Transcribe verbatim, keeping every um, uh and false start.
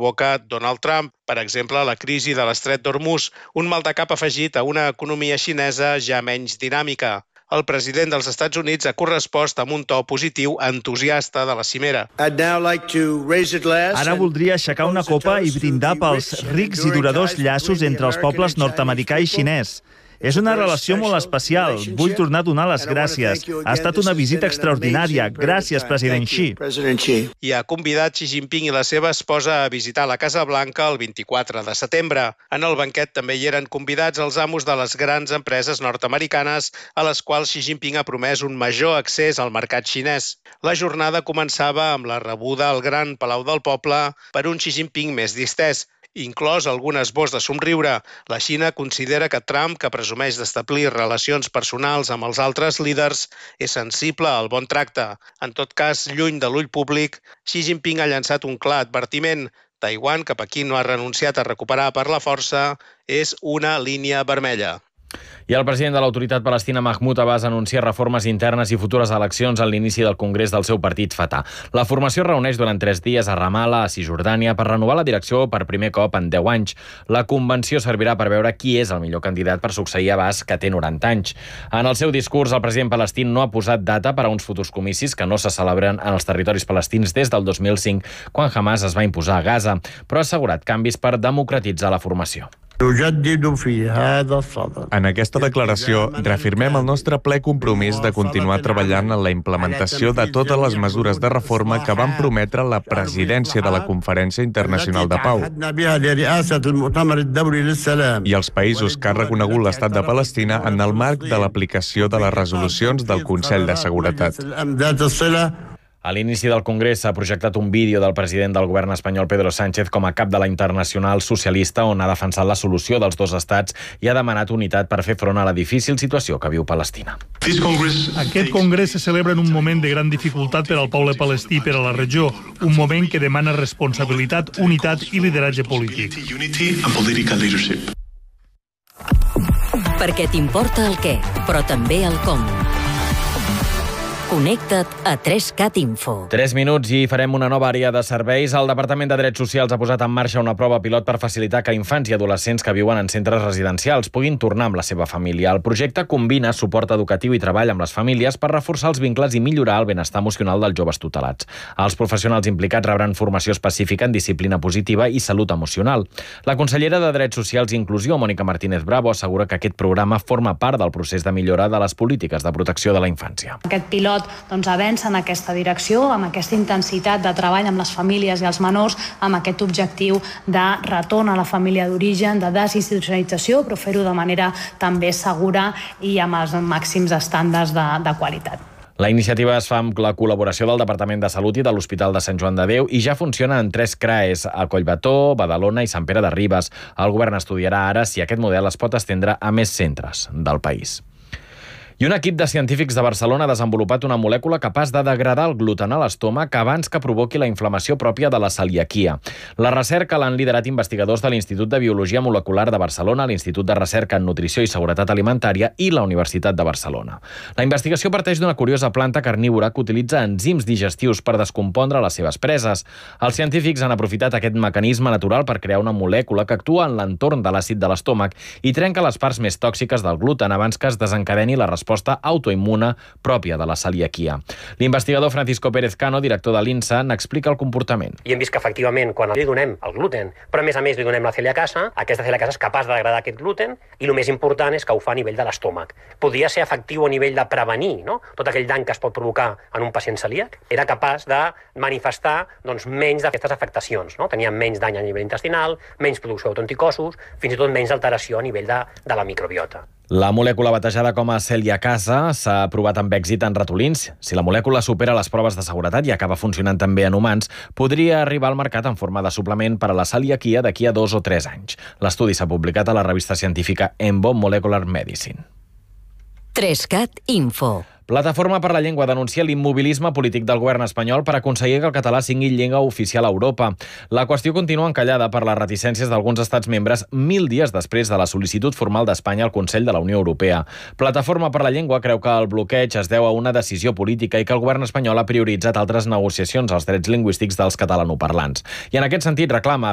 provoca Donald Trump. Per exemple, la crisi de l'estret d'Hormuz, un mal de cap afegit a una economia xinesa ja menys dinàmica. El president dels Estats Units ha correspost amb un to positiu entusiasta de la cimera. Ara voldria aixecar una copa i brindar pels rics i duradors llaços entre els pobles nord-americà i xinès. És una relació molt especial. Vull tornar a donar les gràcies. Ha estat una visita extraordinària. Gràcies, president Xi. I ha convidat Xi Jinping i la seva esposa a visitar la Casa Blanca el vint-i-quatre de setembre. En el banquet també hi eren convidats els amos de les grans empreses nord-americanes, a les quals Xi Jinping ha promès un major accés al mercat xinès. La jornada començava amb la rebuda al Gran Palau del Poble per un Xi Jinping més distès, inclòs algun esbós de somriure. La Xina considera que Trump, que presumeix d'establir relacions personals amb els altres líders, és sensible al bon tracte. En tot cas, lluny de l'ull públic, Xi Jinping ha llançat un clar advertiment. Taiwan, que Pequín no ha renunciat a recuperar per la força, és una línia vermella. I el president de l'autoritat palestina, Mahmoud Abbas, anuncia reformes internes i futures eleccions en l'inici del congrés del seu partit Fatah. La formació reuneix durant tres dies a Ramallah, a Cisjordània, per renovar la direcció per primer cop en deu anys. La convenció servirà per veure qui és el millor candidat per succeir Abbas, que té noranta anys. En el seu discurs, el president palestí no ha posat data per a uns futurs comicis que no se celebren en els territoris palestins des del dos mil cinc, quan Hamas es va imposar a Gaza, però ha assegurat canvis per democratitzar la formació. En aquesta declaració reafirmem el nostre ple compromís de continuar treballant en la implementació de totes les mesures de reforma que van prometre la presidència de la Conferència Internacional de Pau i els països que ha reconegut l'Estat de Palestina en el marc de l'aplicació de les resolucions del Consell de Seguretat. A l'inici del Congrés s'ha projectat un vídeo del president del govern espanyol, Pedro Sánchez, com a cap de la Internacional Socialista, on ha defensat la solució dels dos estats i ha demanat unitat per fer front a la difícil situació que viu Palestina. Aquest congrés se celebra en un moment de gran dificultat per al poble palestí i per a la regió, un moment que demana responsabilitat, unitat i lideratge polític. Perquè t'importa el què, però també el com. Connecta't a tres cat Info. Tres minuts i farem una nova àrea de serveis. El Departament de Drets Socials ha posat en marxa una prova pilot per facilitar que infants i adolescents que viuen en centres residencials puguin tornar amb la seva família. El projecte combina suport educatiu i treball amb les famílies per reforçar els vincles i millorar el benestar emocional dels joves tutelats. Els professionals implicats rebran formació específica en disciplina positiva i salut emocional. La consellera de Drets Socials i Inclusió, Mònica Martínez Bravo, assegura que aquest programa forma part del procés de millora de les polítiques de protecció de la infància. Aquest pilot doncs, avança en aquesta direcció, amb aquesta intensitat de treball amb les famílies i els menors, amb aquest objectiu de retorn a la família d'origen, de desinstitucionalització, però fer-ho de manera també segura i amb els màxims estàndards de, de qualitat. La iniciativa es fa amb la col·laboració del Departament de Salut i de l'Hospital de Sant Joan de Déu i ja funciona en tres C R A Es, a Collbató, Badalona i Sant Pere de Ribes. El govern estudiarà ara si aquest model es pot estendre a més centres del país. I un equip de científics de Barcelona ha desenvolupat una molècula capaç de degradar el gluten a l'estómac abans que provoqui la inflamació pròpia de la celiaquia. La recerca l'han liderat investigadors de l'Institut de Biologia Molecular de Barcelona, l'Institut de Recerca en Nutrició i Seguretat Alimentària i la Universitat de Barcelona. La investigació parteix d'una curiosa planta carnívora que utilitza enzims digestius per descompondre les seves preses. Els científics han aprofitat aquest mecanisme natural per crear una molècula que actua en l'entorn de l'àcid de l'estómac i trenca les parts més tòxiques del gluten abans que es desencadeni la resposta resposta autoimmune pròpia de la celiaquia. L'investigador Francisco Pérez Cano, director de l'INSA, n'explica el comportament. I hem vist que efectivament quan li donem el gluten, però a més a més li donem la celiacasa, aquesta celiacasa és capaç de degradar aquest gluten i el més important és que ho fa a nivell de l'estómac. Podria ser efectiu a nivell de prevenir, no? Tot aquell dany que es pot provocar en un pacient celíac. Era capaç de manifestar doncs, menys d'aquestes afectacions. No? Tenia menys dany a nivell intestinal, menys producció d'autoanticossos, fins i tot menys alteració a nivell de, de la microbiota. La molècula batejada com a celiacasa s'ha provat amb èxit en ratolins. Si la molècula supera les proves de seguretat i acaba funcionant també en humans, podria arribar al mercat en forma de suplement per a la celiaquia d'aquí a dos o tres anys. L'estudi s'ha publicat a la revista científica Embo Molecular Medicine. tres cat Info. Plataforma per la Llengua denuncia l'immobilisme polític del govern espanyol per aconseguir que el català sigui llengua oficial a Europa. La qüestió continua encallada per les reticències d'alguns estats membres mil dies després de la sol·licitud formal d'Espanya al Consell de la Unió Europea. Plataforma per la Llengua creu que el bloqueig es deu a una decisió política i que el govern espanyol ha prioritzat altres negociacions als drets lingüístics dels catalanoparlants. I en aquest sentit reclama